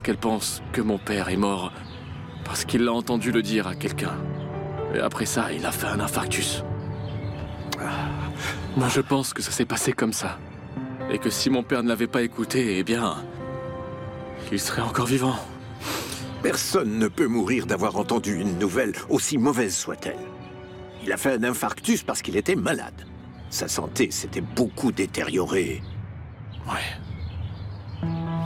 qu'elle pense que mon père est mort parce qu'il l'a entendu le dire à quelqu'un. Et après ça, il a fait un infarctus. Moi, je pense que ça s'est passé comme ça. Et que si mon père ne l'avait pas écouté, eh bien, il serait encore vivant. Personne ne peut mourir d'avoir entendu une nouvelle, aussi mauvaise soit-elle. Il a fait un infarctus parce qu'il était malade. Sa santé s'était beaucoup détériorée. Ouais.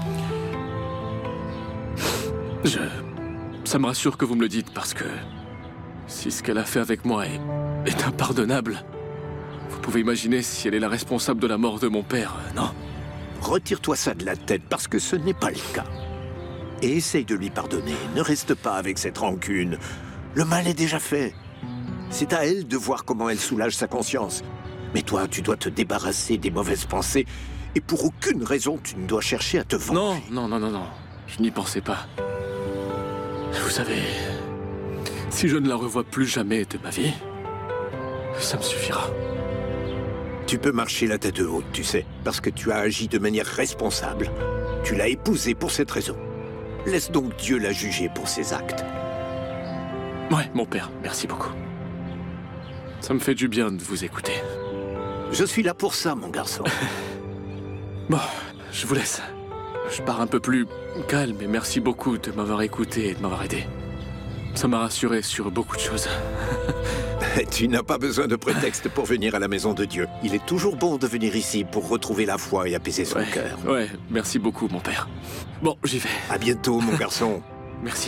Ça me rassure que vous me le dites, parce que si ce qu'elle a fait avec moi est impardonnable, vous pouvez imaginer si elle est la responsable de la mort de mon père, non? Retire-toi ça de la tête, parce que ce n'est pas le cas. Et essaye de lui pardonner. Ne reste pas avec cette rancune. Le mal est déjà fait. C'est à elle de voir comment elle soulage sa conscience. Mais toi, tu dois te débarrasser des mauvaises pensées. Et pour aucune raison, tu ne dois chercher à te venger. Non. Je n'y pensais pas. Vous savez, si je ne la revois plus jamais de ma vie, ça me suffira. Tu peux marcher la tête haute, tu sais, parce que tu as agi de manière responsable. Tu l'as épousée pour cette raison. Laisse donc Dieu la juger pour ses actes. Ouais, mon père, merci beaucoup. Ça me fait du bien de vous écouter. Je suis là pour ça, mon garçon. Bon, je vous laisse. Je pars un peu plus calme et merci beaucoup de m'avoir écouté et de m'avoir aidé. Ça m'a rassuré sur beaucoup de choses. Tu n'as pas besoin de prétexte pour venir à la maison de Dieu. Il est toujours bon de venir ici pour retrouver la foi et apaiser son cœur. Ouais, merci beaucoup, mon père. Bon, j'y vais. À bientôt, mon garçon. Merci.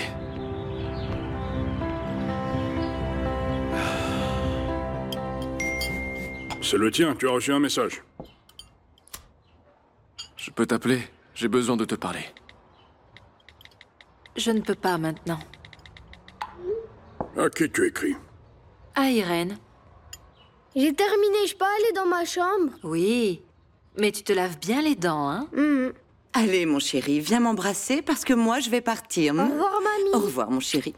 C'est le tien, tu as reçu un message. Je peux t'appeler? J'ai besoin de te parler. Je ne peux pas maintenant. À qui tu écris? À Irène. J'ai terminé, je peux aller dans ma chambre? Oui, mais tu te laves bien les dents, hein? Allez, mon chéri, viens m'embrasser parce que moi, je vais partir. Au revoir, mamie. Au revoir, mon chéri.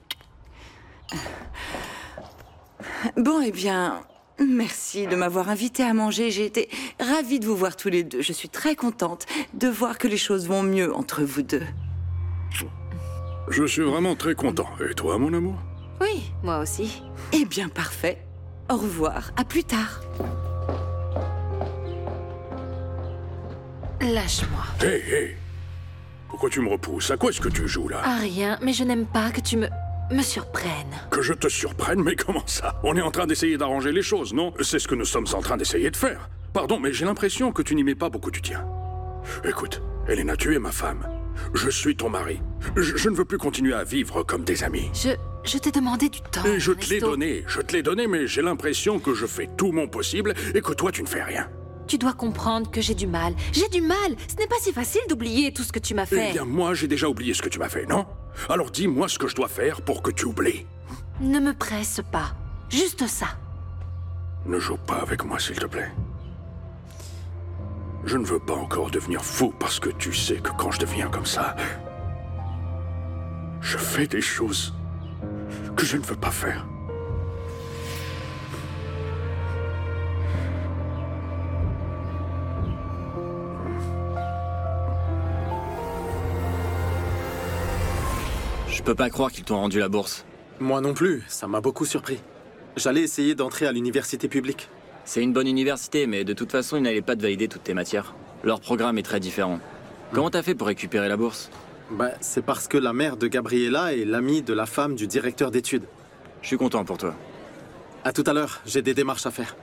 Bon, eh bien, merci de m'avoir invité à manger. J'ai été ravie de vous voir tous les deux. Je suis très contente de voir que les choses vont mieux entre vous deux. Je suis vraiment très content. Et toi, mon amour? Oui, moi aussi. Eh bien, parfait. Au revoir, à plus tard. Lâche-moi. Hé. Pourquoi tu me repousses? À quoi est-ce que tu joues, là? Ah, rien, mais je n'aime pas que tu me surprennes. Que je te surprenne? Mais comment ça? On est en train d'essayer d'arranger les choses, non? C'est ce que nous sommes en train d'essayer de faire. Pardon, mais j'ai l'impression que tu n'y mets pas beaucoup du tien. Écoute, Elena, tu es ma femme. Je suis ton mari. Je ne veux plus continuer à vivre comme des amis. Je t'ai demandé du temps, Et je te l'ai Ernesto. donné, mais j'ai l'impression que je fais tout mon possible et que toi, tu ne fais rien. Tu dois comprendre que j'ai du mal. J'ai du mal. Ce n'est pas si facile d'oublier tout ce que tu m'as fait. Eh bien, moi, j'ai déjà oublié ce que tu m'as fait, non? Alors dis-moi ce que je dois faire pour que tu oublies. Ne me presse pas. Juste ça. Ne joue pas avec moi, s'il te plaît. Je ne veux pas encore devenir fou parce que tu sais que quand je deviens comme ça, je fais des choses que je ne veux pas faire. Je peux pas croire qu'ils t'ont rendu la bourse. Moi non plus, ça m'a beaucoup surpris. J'allais essayer d'entrer à l'université publique. C'est une bonne université, mais de toute façon, ils n'allaient pas te valider toutes tes matières. Leur programme est très différent. Comment t'as fait pour récupérer la bourse? C'est parce que la mère de Gabriella est l'amie de la femme du directeur d'études. Je suis content pour toi. À tout à l'heure, j'ai des démarches à faire.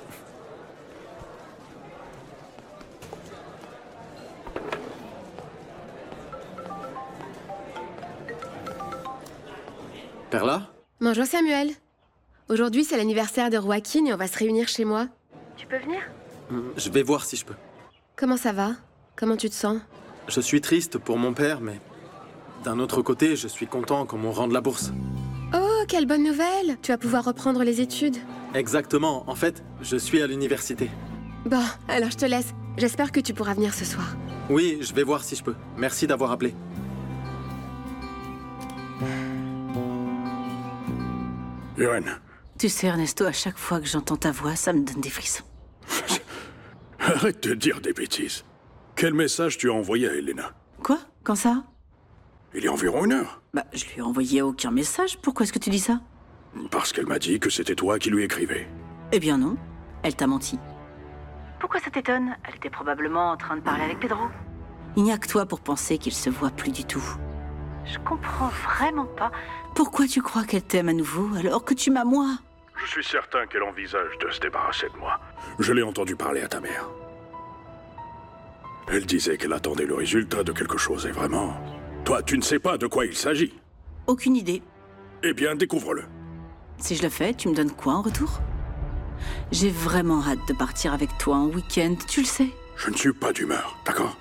Perla? Bonjour Samuel. Aujourd'hui, c'est l'anniversaire de Joaquin et on va se réunir chez moi. Tu peux venir? Je vais voir si je peux. Comment ça va? Comment tu te sens? Je suis triste pour mon père, mais d'un autre côté, je suis content qu'on me rende la bourse. Oh, quelle bonne nouvelle! Tu vas pouvoir reprendre les études. Exactement. En fait, je suis à l'université. Bon, alors je te laisse. J'espère que tu pourras venir ce soir. Oui, je vais voir si je peux. Merci d'avoir appelé. Irène. Tu sais, Ernesto, à chaque fois que j'entends ta voix, ça me donne des frissons. Arrête de dire des bêtises. Quel message tu as envoyé à Elena? Quoi? Quand ça? Il y a environ 1 heure. Bah, je lui ai envoyé aucun message. Pourquoi est-ce que tu dis ça? Parce qu'elle m'a dit que c'était toi qui lui écrivais. Eh bien non, elle t'a menti. Pourquoi ça t'étonne? Elle était probablement en train de parler avec Pedro. Il n'y a que toi pour penser qu'ils se voient plus du tout. Je comprends vraiment pas. Pourquoi tu crois qu'elle t'aime à nouveau alors que tu m'as moi? Je suis certain qu'elle envisage de se débarrasser de moi. Je l'ai entendu parler à ta mère. Elle disait qu'elle attendait le résultat de quelque chose et vraiment... Toi, tu ne sais pas de quoi il s'agit. Aucune idée. Eh bien, découvre-le. Si je le fais, tu me donnes quoi en retour? J'ai vraiment hâte de partir avec toi en week-end, tu le sais. Je ne suis pas d'humeur, d'accord?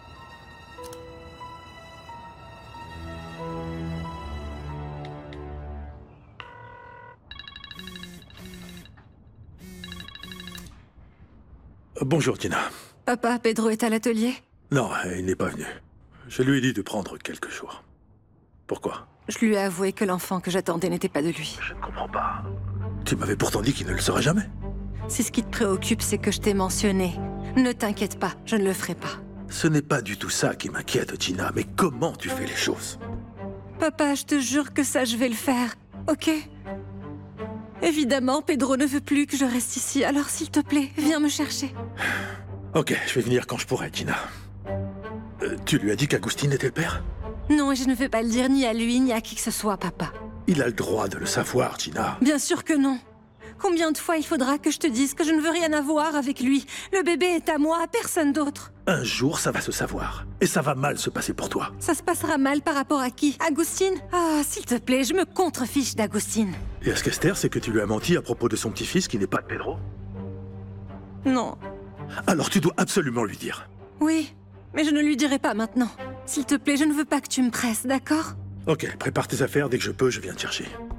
Bonjour, Tina. Papa, Pedro est à l'atelier? Non, il n'est pas venu. Je lui ai dit de prendre quelques jours. Pourquoi? Je lui ai avoué que l'enfant que j'attendais n'était pas de lui. Je ne comprends pas. Tu m'avais pourtant dit qu'il ne le serait jamais. Si ce qui te préoccupe, c'est que je t'ai mentionné. Ne t'inquiète pas, je ne le ferai pas. Ce n'est pas du tout ça qui m'inquiète, Tina, mais comment tu fais les choses? Papa, je te jure que ça, je vais le faire, ok? Évidemment, Pedro ne veut plus que je reste ici, alors s'il te plaît, viens me chercher. Ok, je vais venir quand je pourrai, Tina. Tu lui as dit qu'Agustin était le père? Non, et je ne vais pas le dire ni à lui, ni à qui que ce soit, papa. Il a le droit de le savoir, Tina. Bien sûr que non. Combien de fois il faudra que je te dise que je ne veux rien avoir avec lui? Le bébé est à moi, à personne d'autre. Un jour, ça va se savoir. Et ça va mal se passer pour toi. Ça se passera mal par rapport à qui? Agustin? Ah, s'il te plaît, je me contrefiche d'Agustin. Et est-ce qu'Esther, c'est que tu lui as menti à propos de son petit-fils qui n'est pas de Pedro? Non. Alors tu dois absolument lui dire. Oui, mais je ne lui dirai pas maintenant. S'il te plaît, je ne veux pas que tu me presses, d'accord? Ok, prépare tes affaires, dès que je peux, je viens te chercher.